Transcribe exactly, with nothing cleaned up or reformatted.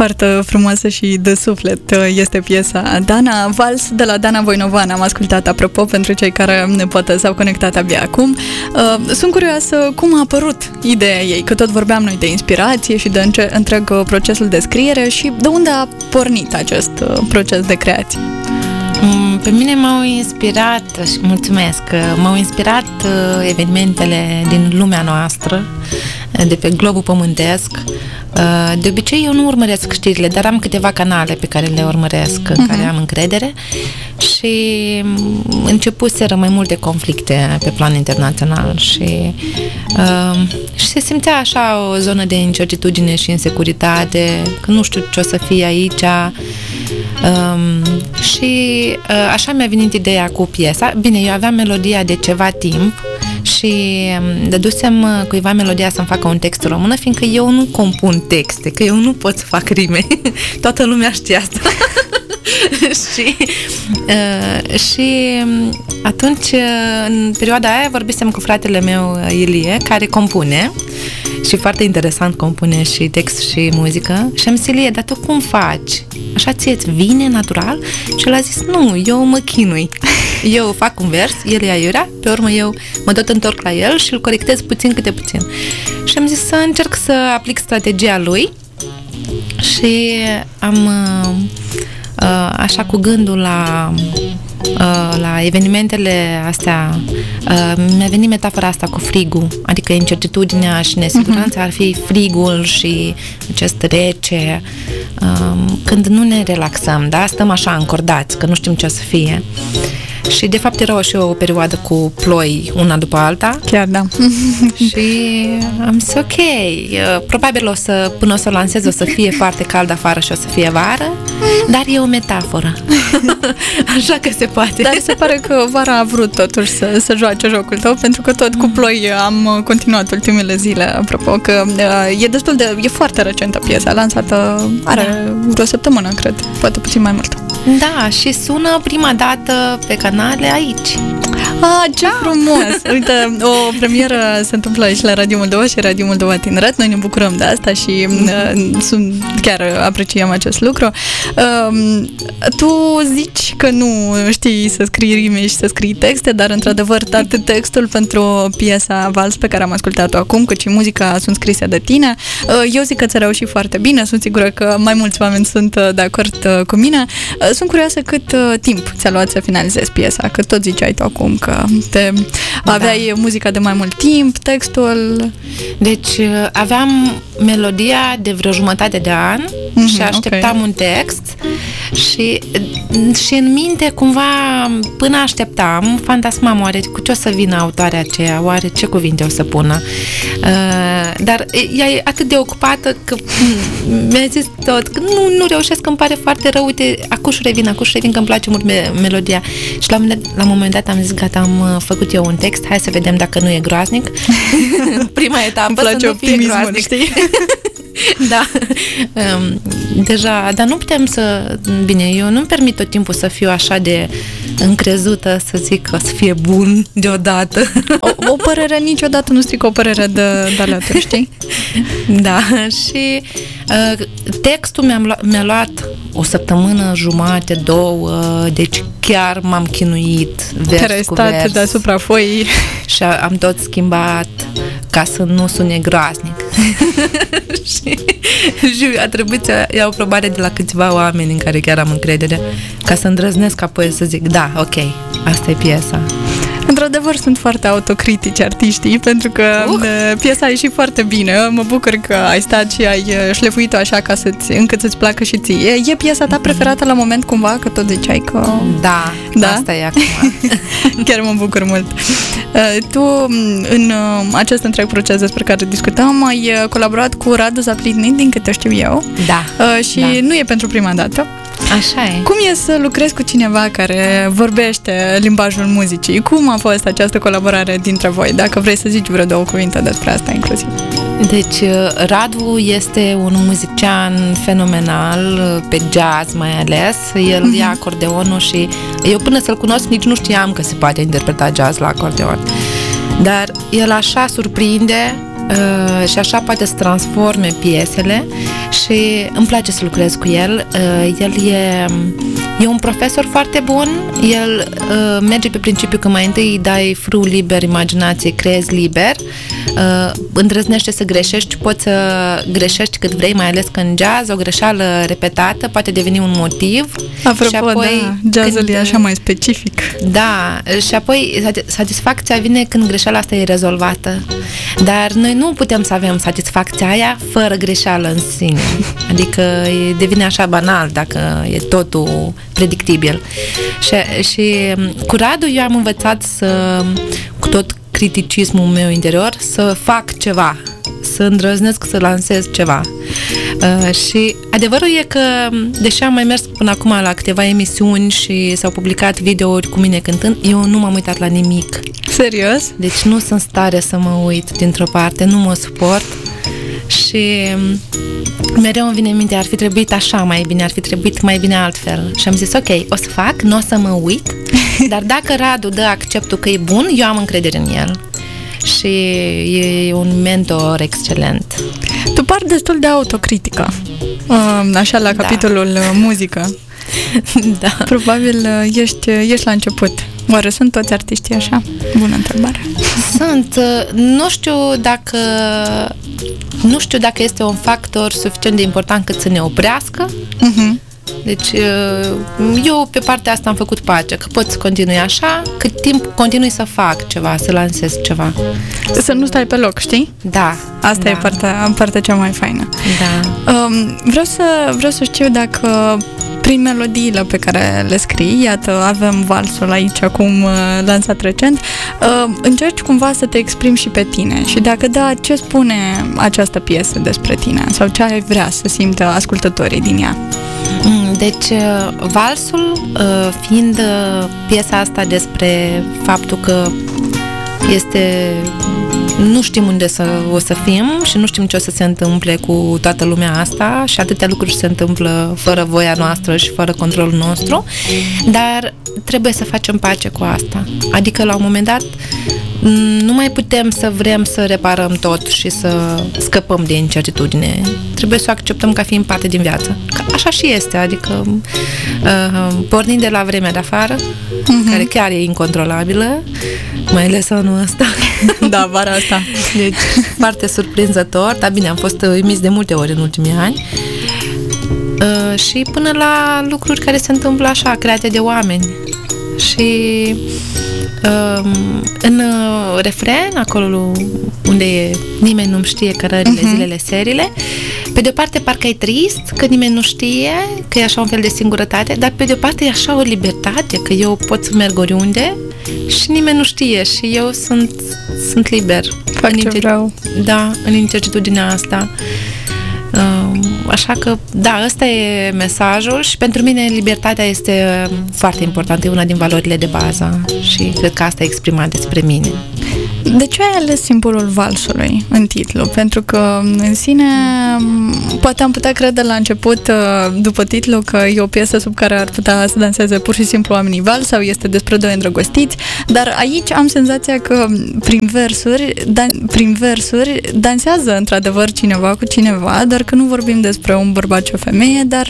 Foarte frumoasă și de suflet este piesa Dana, Vals de la Dana Voinovan. Am ascultat, apropo, pentru cei care poate s-au conectat abia acum. Sunt curioasă cum a apărut ideea ei, că tot vorbeam noi de inspirație și de întreg procesul de scriere și de unde a pornit acest proces de creație. Pe mine m-au inspirat, și mulțumesc, m-au inspirat evenimentele din lumea noastră, de pe globul pământesc. De obicei eu nu urmăresc știrile, dar am câteva canale pe care le urmăresc, în care am încredere, și începuseră mai multe conflicte pe plan internațional și, uh, și se simțea așa o zonă de incertitudine și insecuritate, că nu știu ce o să fie aici. Um, și uh, așa mi-a venit ideea cu piesa. Bine, eu aveam melodia de ceva timp și um, dădusem uh, cuiva melodia să-mi facă un text română, fiindcă eu nu compun texte, că eu nu pot să fac rime. Toată lumea știe asta. și, uh, și atunci, uh, în perioada aia, vorbisem cu fratele meu, Ilie, care compune și foarte interesant compune și text și muzică, și am zis: Ilie, dar tu cum faci? Așa ție-ți vine natural? Și el a zis: nu, eu mă chinui. Eu fac un vers, el ia iurea, pe urmă eu mă tot întorc la el și îl corectez puțin câte puțin. Și am zis să încerc să aplic strategia lui și am așa cu gândul la la evenimentele astea, mi-a venit metafora asta cu frigul, adică incertitudinea și nesiguranța ar fi frigul și acest rece, când nu ne relaxăm, da? Stăm așa încordați, că nu știm ce o să fie. Și de fapt era și o perioadă cu ploi una după alta. Chiar, da. Și am zis ok, probabil o să, până o să o lansez, o să fie foarte cald afară și o să fie vară, dar e o metaforă. Așa că se poate. Dar se pare că vara a vrut totuși să, să joace jocul tău, pentru că tot cu ploi am continuat ultimele zile, apropo, că e destul de, e foarte recentă piesa, lansată are da. vreo săptămână, cred, poate puțin mai mult. Da, și sună prima dată pe canale aici. Ah, ce da. frumos! Uite, o premieră se întâmplă și la Radio Moldova și Radio Moldova Tineret. Noi ne bucurăm de asta și uh, sunt, chiar apreciem acest lucru. Uh, tu zici că nu știi să scrii rime și să scrii texte, dar într-adevăr atât textul pentru piesa Vals pe care am ascultat-o acum, cât și muzica sunt scrise de tine. Uh, eu zic că ți-a reușit foarte bine, sunt sigură că mai mulți oameni sunt de acord uh, cu mine. Uh, sunt curioasă cât uh, timp ți-a luat să finalizezi piesa, că tot ziceai tu acum că te aveai da. muzica de mai mult timp, textul. Deci aveam melodia de vreo jumătate de an mm-hmm, și așteptam okay. un text și, și în minte cumva până așteptam fantasmam oare cu ce o să vină autoarea aceea, oare ce cuvinte o să pună. Uh, dar ea e atât de ocupată că mi-a zis tot că nu, nu reușesc, că îmi pare foarte rău, uite, acuși revin, acuși revin, că îmi place mult me- melodia. Și la un, la un moment dat am zis gata, am făcut eu un text, hai să vedem dacă nu e groaznic. Prima etapă să nu fie groaznic. Știi? Da. Um, deja, dar nu putem să... Bine, eu nu-mi permit tot timpul să fiu așa de încrezută, să zic că o să fie bun deodată. O, o părere niciodată nu strică o părere de, de alături, știi? Da, și uh, textul mi-a luat, mi-a luat o săptămână, jumate, două, deci chiar m-am chinuit vers cu vers. Deasupra foii. Și am tot schimbat ca să nu sune groaznic. și, și a trebuit să iau probare de la câțiva oameni în care chiar am încredere, ca să îndrăznesc apoi să zic da, ok, asta e piesa. Într-adevăr, sunt foarte autocritici artiștii, pentru că uh. piesa a ieșit foarte bine. Mă bucur că ai stat și ai șlefuit-o așa ca să-ți, încât să-ți placă și ție. E piesa ta preferată la moment cumva? Că tot ziceai că... Da, da? Asta e acum. Chiar mă bucur mult. Tu, în acest întreg proces despre care discutăm, ai colaborat cu Radu Zaplitnit, din câte știu eu. Da. Și da. nu e pentru prima dată. Așa e. Cum e să lucrezi cu cineva care vorbește limbajul muzicii? Cum a fost această colaborare dintre voi? Dacă vrei să zici vreo două cuvinte despre asta inclusiv. Deci, Radu este un muzician fenomenal, pe jazz mai ales. El mm-hmm. ia acordeonul și eu până să-l cunosc nici nu știam că se poate interpreta jazz la acordeon. Dar el așa surprinde uh, și așa poate să transforme piesele și îmi place să lucrez cu el. El e, e un profesor foarte bun, el merge pe principiu că mai întâi dai frâu liber, imaginație, creezi liber, îndrăznește să greșești, poți să greșești cât vrei, mai ales că în jazz o greșeală repetată poate deveni un motiv. Apropo, și apoi, da, jazzul când, e așa mai specific. Da, și apoi satisfacția vine când greșeala asta e rezolvată. Dar noi nu putem să avem satisfacția aia fără greșeală în sine. Adică e, devine așa banal dacă e totul predictibil. Și, și cu Radu eu am învățat să, cu tot criticismul meu interior, să fac ceva, să îndrăznesc să lansez ceva. Uh, și adevărul e că, deși am mai mers până acum la câteva emisiuni și s-au publicat videouri cu mine cântând, eu nu m-am uitat la nimic. Serios? Deci nu sunt stare să mă uit dintr-o parte, nu mă suport și mereu îmi vine în minte, ar fi trebuit așa mai bine, ar fi trebuit mai bine altfel. Și am zis, ok, o să fac, nu o să mă uit, dar dacă Radu dă acceptul că e bun, eu am încredere în el. Și e un mentor excelent. Tu pari destul de autocritică, așa la Da. capitolul muzică. Da. Probabil ești, ești la început. Oare sunt toți artiștii așa? Bună întrebare. Sunt. Nu știu dacă nu știu dacă este un factor suficient de important cât să ne oprească. Uh-huh. Deci eu pe partea asta am făcut pace, că pot să continui așa, cât timp continui să fac ceva, să lansez ceva. Să nu stai pe loc, știi? Da. Asta da. e partea, partea cea mai faină. Da. Um, vreau să, vreau să știu dacă prin melodiile pe care le scrii, iată, avem valsul aici acum lansat recent, uh, încerci cumva să te exprimi și pe tine și dacă da, ce spune această piesă despre tine sau ce ai vrea să simtă ascultătorii din ea? Deci, valsul fiind piesa asta despre faptul că este... nu știm unde să, o să fim și nu știm ce o să se întâmple cu toată lumea asta și atâtea lucruri se întâmplă fără voia noastră și fără controlul nostru, dar trebuie să facem pace cu asta. Adică, la un moment dat, nu mai putem să vrem să reparăm tot și să scăpăm de incertitudine. Trebuie să o acceptăm ca fiind parte din viață. Că așa și este, adică uh, pornind de la vremea de afară, uh-huh. care chiar e incontrolabilă, mai ales anul ăsta. Da, vara asta. Deci, foarte surprinzător, dar bine, am fost uimiți de multe ori în ultimii ani. Uh, și până la lucruri care se întâmplă așa, create de oameni. Și uh, în uh, refren, acolo unde e nimeni nu știe cărările, uh-huh. zilele, serile, pe de o parte parcă e trist că nimeni nu știe, că e așa un fel de singurătate, dar pe de o parte e așa o libertate, că eu pot să merg oriunde și nimeni nu știe și eu sunt, sunt liber. Fac ce vreau. Da, în incertitudinea asta. Așa că, da, ăsta e mesajul și pentru mine libertatea este foarte importantă, e una din valorile de bază și cred că asta e exprimat despre mine. De ce ai ales simbolul valsului în titlu? Pentru că în sine poate am putea crede la început, după titlu, că e o piesă sub care ar putea să danseze pur și simplu oamenii vals sau este despre doi îndrăgostiți, dar aici am senzația că prin versuri, dan- prin versuri dansează într-adevăr cineva cu cineva, doar că nu vorbim despre un bărbat și o femeie, dar